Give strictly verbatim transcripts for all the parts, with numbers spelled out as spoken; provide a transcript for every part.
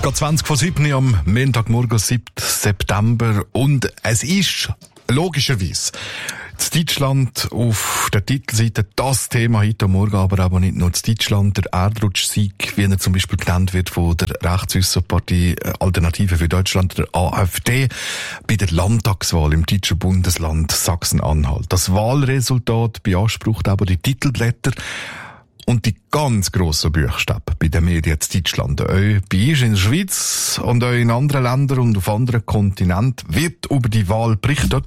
ist gerade zwanzig vor sieben am Montagmorgen, siebten September. Und es ist logischerweise in Deutschland auf der Titelseite das Thema heute Morgen, aber aber nicht nur in Deutschland. Der Erdrutschsieg, wie er zum Beispiel genannt wird, von der Rechtsaussenpartei Alternative für Deutschland, der A f D, bei der Landtagswahl im deutschen Bundesland Sachsen-Anhalt. Das Wahlresultat beansprucht aber die Titelblätter und die ganz grossen Buchstaben bei den Medien in Deutschland. Auch bei uns in der Schweiz und auch in anderen Ländern und auf anderen Kontinenten wird über die Wahl berichtet.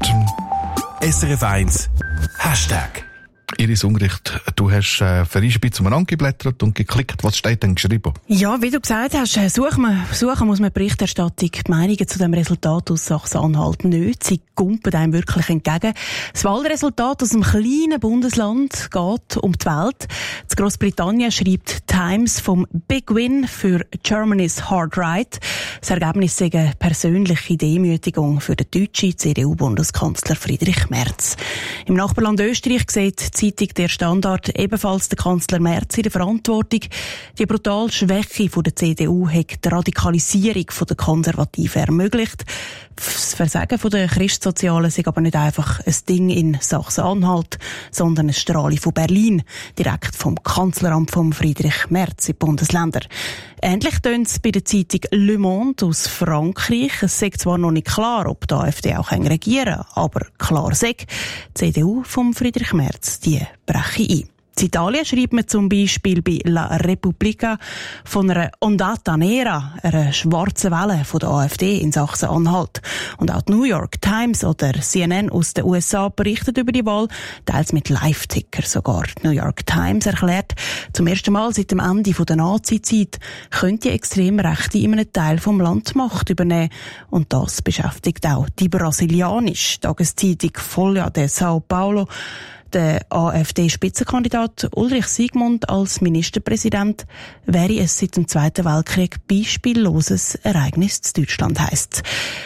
S R F eins Hashtag. Iris Ungericht, du hast äh, für ein bisschen umeinander geblättert und geklickt. Was steht denn geschrieben? Ja, wie du gesagt hast, suchen, suchen muss man Berichterstattung, die Meinungen zu dem Resultat aus Sachsen-Anhalt nicht. Sie kumpen einem wirklich entgegen. Das Wahlresultat aus einem kleinen Bundesland geht um die Welt. In Grossbritannien schreibt Times vom Big Win für Germany's Hard Right. Das Ergebnis sei eine persönliche Demütigung für den deutschen C D U-Bundeskanzler Friedrich Merz. Im Nachbarland Österreich sieht die Zeitung «Der Standard» ebenfalls der Kanzler Merz in der Verantwortung. Die brutale Schwäche der C D U hat die Radikalisierung der Konservativen ermöglicht. Das Versagen der Christsozialen ist aber nicht einfach ein Ding in Sachsen-Anhalt, sondern eine Strahle von Berlin, direkt vom Kanzleramt von Friedrich Merz in die Bundesländer. Ähnlich tönt es bei der Zeitung Le Monde aus Frankreich. Es sei zwar noch nicht klar, ob die AfD auch regieren kann, aber klar sei, die C D U von Friedrich Merz, die breche ein. In Italien schreibt man zum Beispiel bei La Repubblica von einer Ondata Nera, einer schwarzen Welle von der AfD in Sachsen-Anhalt. Und auch die New York Times oder C N N aus den U S A berichtet über die Wahl, teils mit Live-Ticker sogar. Die New York Times erklärt, zum ersten Mal seit dem Ende der Nazi-Zeit könnte die Extremrechte in einem Teil vom Land die Macht übernehmen. Und das beschäftigt auch die brasilianische Tageszeitung Folha de Sao Paulo. Der A f D-Spitzenkandidat Ulrich Siegmund als Ministerpräsident wäre es seit dem Zweiten Weltkrieg beispielloses Ereignis in Deutschland, heisst.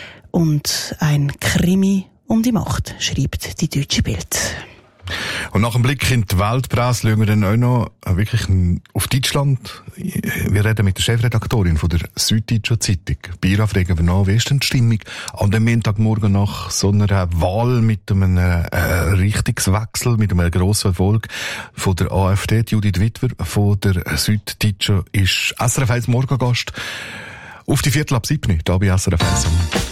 Und ein Krimi um die Macht, schreibt die Deutsche Bild. Und nach dem Blick in die Weltpresse schauen wir dann auch noch wirklich auf Deutschland. Wir reden mit der Chefredaktorin von der Süddeutschen Zeitung. Bei ihr fragen wir nach, wie ist denn die Stimmung an dem Montagmorgen nach so einer Wahl mit einem äh, Richtungswechsel, mit einem grossen Erfolg von der A f D. Judith Wittwer von der Süddeutschen ist S R F eins Morgengast auf die Viertel ab sieben, hier bei S R F eins.